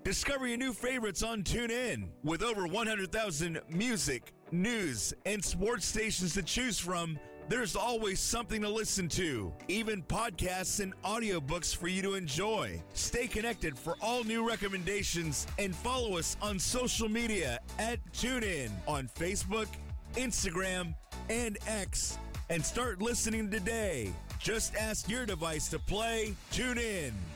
Discover your new favorites on TuneIn. With over 100,000 music, news, and sports stations to choose from, there's always something to listen to, even podcasts and audiobooks for you to enjoy. Stay connected for all new recommendations and follow us on social media at TuneIn on Facebook, Instagram, and X, and start listening today. Just ask your device to play TuneIn.